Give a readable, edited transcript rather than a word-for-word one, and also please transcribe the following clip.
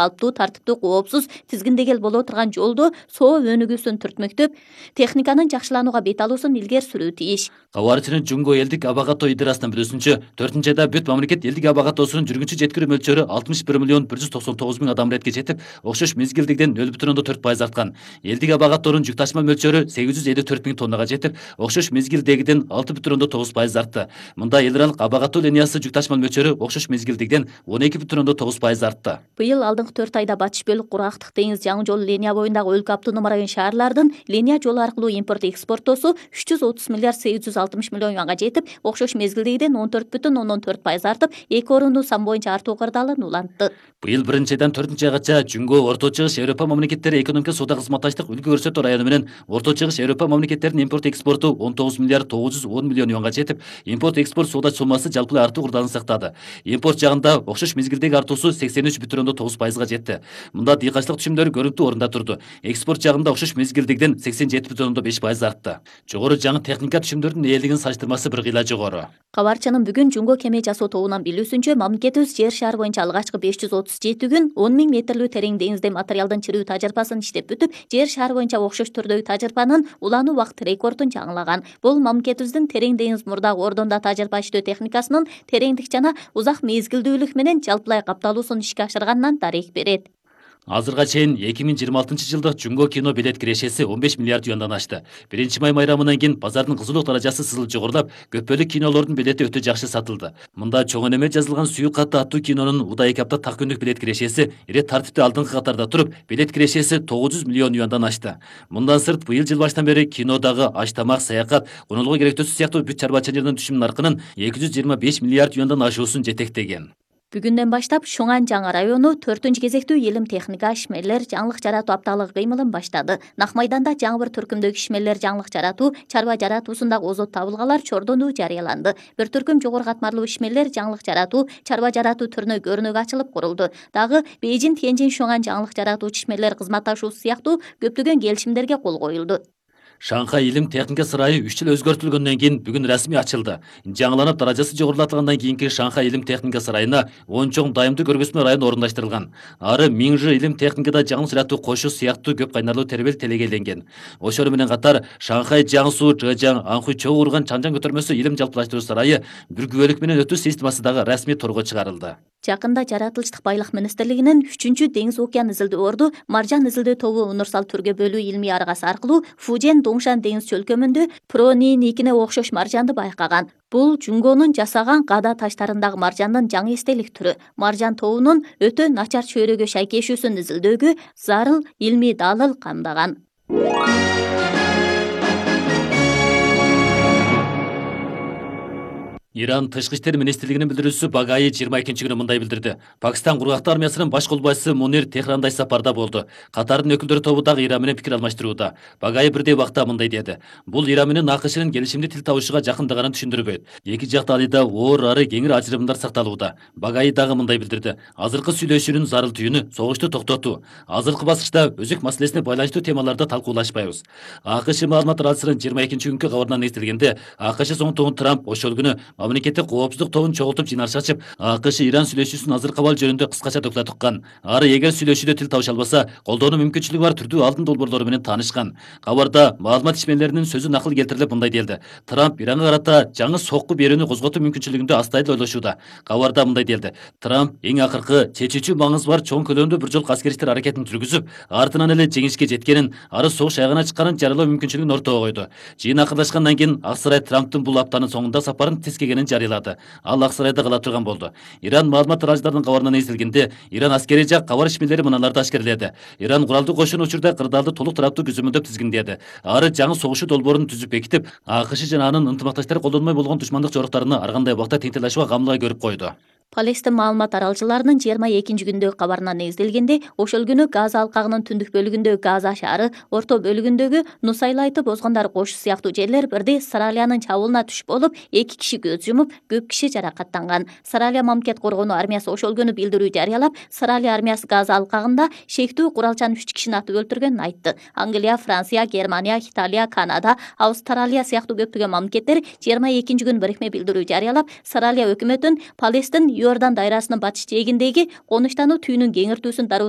калптуу, тартиптүү, коопсуз, тизгиндегел боло турган жолдо соо өнүгүүсүн түртмөктөп, техниканын жакшыланууга бет алуусун илгери сүрүү тийиш. Кабарчынын Жунго элдик абагато идарасынын билүүсүнчө, 4 айда бүт мамлекет элдик абагатосунун жүргүнчү жеткирүү мөлчөрү 61.199.000 адам иретке жетип, окшош мезгилдигиден 0.4% арткан. Элдик абагаторунун жүк ташыма мөлчөрү 854.000 тоннага жетип, окшош мезгилдегиден 6.9% артты. Мында эл аралык абагато линиясы жүк ташыма мөлчөрү окшош мезгилдигиден 12.9% артты. Быйыл алдыңкы 4 айда батыш бөлүк кургактык деңиз жаңы жол линия боюндагы өлкө автоном район шаарлардын линия жолу аркылуу импорт экспорттоосу 330 миллиард 860 миллион юанга жетип, окшош мезгилдегиден 14.4% артып, 2 орунду сан боюнча артуу кырдаалын улантты. Быйыл 1 айдан 4 айгача Жунго Орто Чыгыш Европа мамлекеттери экономика соода кызматташтык үлгү көрсөтүү району менен Орто Чыгыш Европа мамлекеттеринин импорт экспорту 19 миллиард 910 миллион юанга жетип, импорт экспорт соода суммасы жалпылай артуу кырдаалын сактады. Импорт жагында окшош мезгилдеги артуусу 83.9%га жетти. Мында дыйканчылык түшүмдөрү көрүнүктүү орунда турду. Экспорт жагында окшош мезгилдигиден 87.5% артты. Жогору жаңы техника түшүмдөрүнүн ээлигинин салыштырмасы бир кыйла жогору. Кабарчанын бүгүн Жунго кеме жасоо тобунан билүүсүнчө, мамлекетибиз жер шаар боюнча алгачкы 537 күн 10.000 метрлүү терең деңизде материалдын чирүү тажрыйбасын иштеп бүтүп, жер шаар боюнча окшош түрдөгү тажрыйбанын улануу убакыт рекордун жаңылаган. Бул мамлекетибиздин терең деңиз мурдагы ордонда тажрыйба иштөө техникасынын тереңдик жана узак мезгилдүүлүк менен жалпылай капталуусун ишке ашырганынан дарек берет. Азырга чейин 2026-жылдык Жунго кино билет кирешеси 15 миллиард юандан ашты. 1-май майрамынан кийин базардын кызылуу даражасы сызылып жогорулап, көпөлүк кинолордун билети өтө жакшы сатылды. Мында чоң өнөмө жазылган Сүйүк катты аттуу кинонун уда 2 апта так күндүк билет кирешеси ирет тартипте алдыңкы катарда туруп, билет кирешеси 900 миллион юандан ашты. Мындан сырт быйыл жыл баштан бери кинодагы аш тамак, саякат, конолго керектөөсү сыяктуу бүт чарбачылыктын түшүмүнүн наркынын 225 миллиард юандан ашуусун жетектеген. Бүгүндөн баштап Шуңан жаңы району 4-ч кезектүү илим техника ишмерлер жаңылык жаратуу апталыгы кыймылын баштады. Нахмайданда жаңы бир түркүмдөгү ишмерлер жаңылык жаратуу, чарба жаратуусундагы озот табылгалар чордонуу жарыяланды. Бир түркүм жогору катмарлуу ишмерлер жаңылык жаратуу, чарба жаратуу түрүнө көрүнөк ачылып курулду. Дагы Бейжин, Тяньжин, Шуңан жаңылык жаратуучу ишмерлер кызматташуусу сыяктуу көптөгөн келишимдерге кол коюлду. Шанхай илим техника сарайы 3 жыл өзгөртүлгөндөн кийин бүгүн расмий ачылды. Жаңыланып даражасы жогорулатылгандан кийинки Шанхай илим техника сарайына 10 чоң дайымдуу көргөзмө району орундаштырылган. Ары Минжи илим техникада жаңылык жаратуу кошу сыяктуу көп кайнарлуу тербел телегейленген. Ошол менен катар Шанхай Жаңсу, Чжэжаң, Анхуй чогуу урган Чанжаң көтөрмөсү илим жалпылаштыруу сарайы бир күбөлүк менен өтүү системасы дагы расмий торго чыгарылды. Жакында жаратылыштык байлык министрлигинин 3-чү деңиз океан изилдөө орду маржан изилдөө тобу универсал түргө бөлүү илмий аргасы аркылуу Фужен Доңшан деңиз чөлкөмүндө Прониникине окшош маржанды байкаган. Бул Жунгонун жасаган када таштарындагы маржандын жаңы эстелик түрү. Маржан тобунун өтө начар чөйрөгө шайкешүүсүн изилдөөгө зарыл илмий далыл камдаган. Иран тышкы иштер министрлигинин билдирүүсү Багаи 22 күнү мындай билдирди. Пакистан кургактуу армиясынын баш колбайчысы Мунир Техранда сапарда болду. Катардын өкүлдөрү тобу дагы Иран менен пикир алмаштырууда. Багаи бирдей убакта мындай деди. Бул Иран менен АКШнын келишимди тил табышууга жакындаганын түшүндүрбөйт. Эки жак талыйда оор ары кеңир ажырымдар сакталууда. Багаи дагы мындай билдирди. Азыркы сүйлөшүүнүн зарыл түйүнү согушту токтотуу. Азыркы баскычта өзөк маселесине байланыштуу темаларда талкуулашпайбыз. АКШ маалымат таралышынын 22 күnkү кабарынан эстелгенде, АКШ соңунтугун Трамп ошол күнү мамлекеттик коопсуздук тобун чогултуп жыйналыш ачып, АКШ Иран сүйлөшүүсүнүн азыркы абалы жөнүндө кыскача доклад уккан. Ары эгер сүйлөшүүдө тил табыша албаса, колдоонун мүмкүнчүлүгү бар түрдүү алдын долбоорлору менен таанышкан. Кабарда маалымат ишмерлеринин сөзү накыл келтирилип мындай делди. Трамп Иранга карата жаңы сокку берүүнү козготуу мүмкүнчүлүгүндө астайыл ойлошууда. Кабарда мындай делди. Трамп эң акыркы чечүүчү маңызы бар чоң көлөмдүү бир жолку аскери иштер аракетин жүргүзүп, артынан эле жеңишке жеткенин, ары согуш аягына чыкканын жарыялоо мүмкүнчүлүгүн ортого койду. Жыйын акырдашкандан кийин Ак сарай Трамптын бул аптанын соңунда сапарын тескегенин жарыялады. Ал Ак сарайда кала турган болду. Иран маалымат тараачыларынын кабарынан эзилгенде, Иран аскери жак кабар ишмерлери мыналарды ашкерледи. Иран куралдуу кошун учурда кырдаалды толук тараптуу түзүмүндөп тизгиндеди. Ары жаңы согушу долбоорун түзүп бекитип, АКШ жана анын ынтымакташтары колдонмой болгон душмандык жоруктарына ар кандай убакта тең тилашууга камылга көрүп койду. Палестин маалымат аралчыларынын 22 күндөгү кабарынан эзделгенде, ошол күнү Газа алкагынын түндүк бөлүгүндөгү Газа шаары, орто бөлүгүндөгү Нусайлайтып озгондар кошу сыяктуу жерлер бирдей Саралиянын чабуулуна түшүп болуп, 2 киши көз жумуп, көп киши жаракаттанган. Саралия мамлекет коргонуу армиясы ошол күнү билдирүү жарыялап, Саралия армиясы Газа алкагында шектүү куралчан 3 кишини атып өлтүргөнүн айтты. Англия, Франция, Германия, Италия, Канада, Австралия сыяктуу көптөгөн мамлекеттер 22 күнү бирикме билдирүү жарыялап, Саралия өкмөтүн Палестин Иордан дайрасынын батыш жээгиндеги конуштануу түйүнүн кеңиртүүсүн дароо